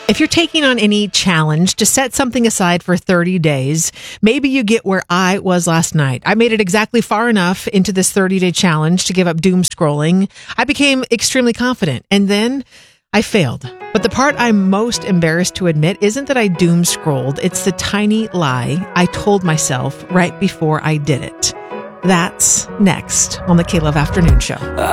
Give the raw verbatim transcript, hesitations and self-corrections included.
If you're taking on any challenge to set something aside for thirty days, maybe you get where I was last night. I made it exactly far enough into this thirty-day challenge to give up doom scrolling. I became extremely confident, and then I failed. But the part I'm most embarrassed to admit isn't that I doom scrolled. It's the tiny lie I told myself right before I did it. That's next on the K-Love Afternoon Show.